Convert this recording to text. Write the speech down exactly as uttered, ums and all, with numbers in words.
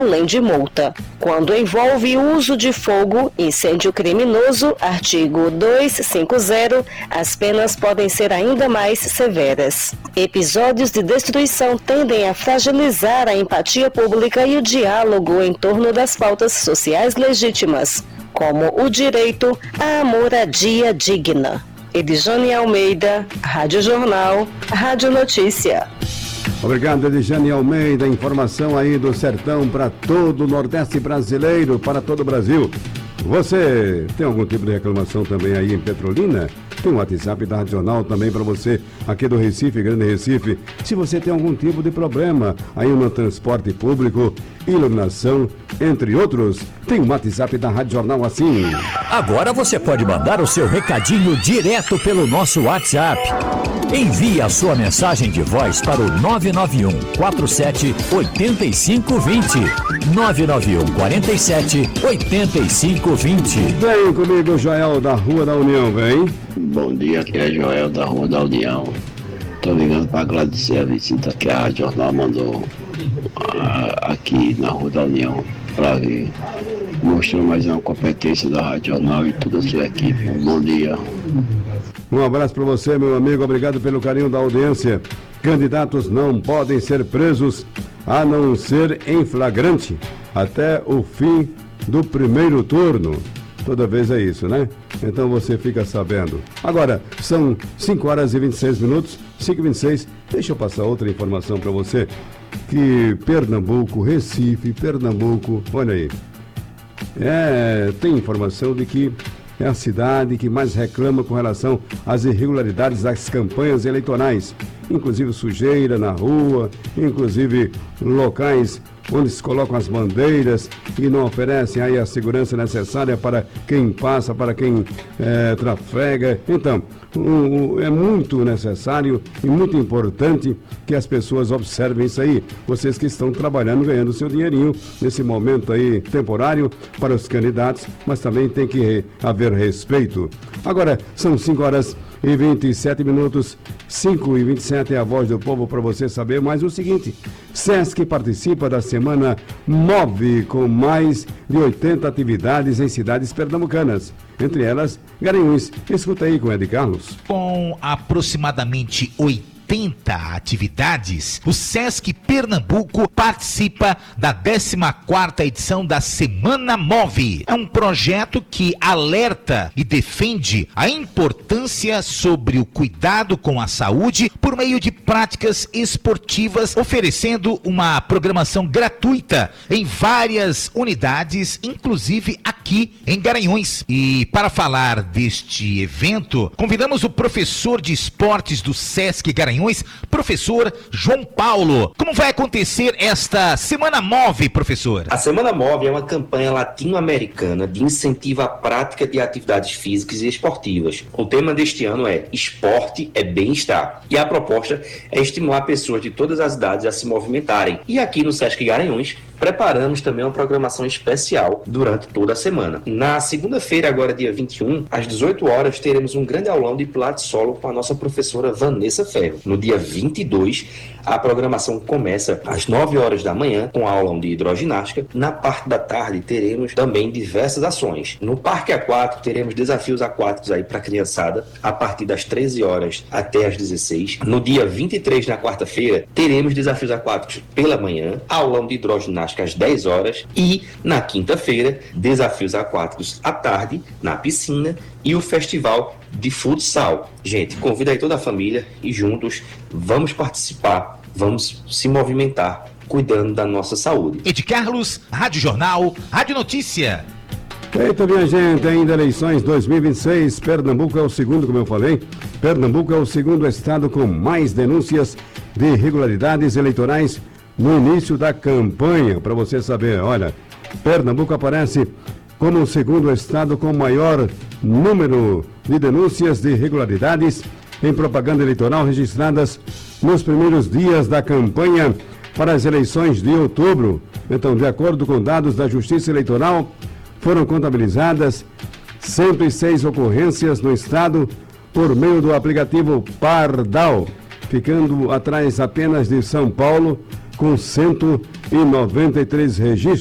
além de multa. Quando envolve uso de fogo, incêndio criminoso, artigo duzentos e cinquenta, as penas podem ser ainda mais severas. Episódios de destruição tendem a fragilizar a empatia pública e o diálogo em torno das pautas sociais legítimas, como o direito à moradia digna. Edjane Almeida, Rádio Jornal, Rádio Notícia. Obrigado, Edjane Almeida. Informação aí do sertão para todo o Nordeste brasileiro, para todo o Brasil. Você tem algum tipo de reclamação também aí em Petrolina? Tem um WhatsApp da Rádio Jornal também para você aqui do Recife, Grande Recife. Se você tem algum tipo de problema aí no transporte público, iluminação, entre outros, tem um WhatsApp da Rádio Jornal assim. Agora você pode mandar o seu recadinho direto pelo nosso WhatsApp. Envie a sua mensagem de voz para o nove nove um quatro sete oito cinco dois zero. nove nove um quatro sete oito cinco dois zero. Vem comigo, Joel da Rua da União, vem. Bom dia, aqui é Joel da Rua da União. Tô ligando para agradecer a visita que a Rádio Jornal mandou a, aqui na Rua da União para ver. Mostrou mais uma competência da Rádio Jornal e toda a sua equipe. Bom dia. Um abraço para você, meu amigo. Obrigado pelo carinho da audiência. Candidatos não podem ser presos a não ser em flagrante até o fim do primeiro turno. Toda vez é isso, né? Então você fica sabendo. Agora, são cinco horas e vinte e seis minutos, cinco e vinte e seis. Deixa eu passar outra informação para você. Que Pernambuco, Recife, Pernambuco, olha aí. É, tem informação de que é a cidade que mais reclama com relação às irregularidades das campanhas eleitorais, inclusive sujeira na rua, inclusive locais onde se colocam as bandeiras e não oferecem aí a segurança necessária para quem passa, para quem é, trafega. Então, um, um, é muito necessário e muito importante que as pessoas observem isso aí. Vocês que estão trabalhando, ganhando seu dinheirinho nesse momento aí temporário para os candidatos, mas também tem que haver respeito. Agora, são cinco horas e vinte e sete minutos, cinco e vinte e sete é a voz do povo para você saber mais o seguinte. SESC participa da Semana Move com mais de oitenta atividades em cidades pernambucanas, entre elas Garanhuns. Escuta aí com Ed Carlos. Com aproximadamente oitenta atividades, o SESC Pernambuco participa da décima quarta edição da Semana Move. É um projeto que alerta e defende a importância sobre o cuidado com a saúde por meio de práticas esportivas, oferecendo uma programação gratuita em várias unidades, inclusive aqui em Garanhuns. E para falar deste evento, convidamos o professor de esportes do SESC Garanhuns, professor João Paulo. Como vai acontecer esta Semana Move, professor? A Semana Move é uma campanha latino-americana de incentivo à prática de atividades físicas e esportivas. O tema deste ano é Esporte é Bem-Estar. E a proposta é estimular pessoas de todas as idades a se movimentarem. E aqui no SESC Garanhuns, preparamos também uma programação especial durante toda a semana. Na segunda-feira, agora dia vinte e um, às dezoito horas, teremos um grande aulão de Pilates solo com a nossa professora Vanessa Ferro. No dia vinte e dois, a programação começa às nove horas da manhã com a aulão de hidroginástica. Na parte da tarde, teremos também diversas ações. No parque aquático, teremos desafios aquáticos aí para a criançada, a partir das treze horas até as dezesseis. No dia vinte e três, na quarta-feira, teremos desafios aquáticos pela manhã, aulão de hidroginástica às dez horas e, na quinta-feira, desafios aquáticos à tarde, na piscina e o festival de futsal. Gente, convida aí toda a família e juntos vamos participar, vamos se movimentar, cuidando da nossa saúde. Ed Carlos, Rádio Jornal, Rádio Notícia. Eita, minha gente, ainda eleições dois mil e vinte e seis, Pernambuco é o segundo, como eu falei, Pernambuco é o segundo estado com mais denúncias de irregularidades eleitorais no início da campanha. Para você saber, olha, Pernambuco aparece como o segundo estado com maior número de denúncias de irregularidades em propaganda eleitoral registradas nos primeiros dias da campanha para as eleições de outubro. Então, de acordo com dados da Justiça Eleitoral, foram contabilizadas cento e seis ocorrências no estado por meio do aplicativo Pardal. ficando atrás apenas de São Paulo, com cento e noventa e três registros.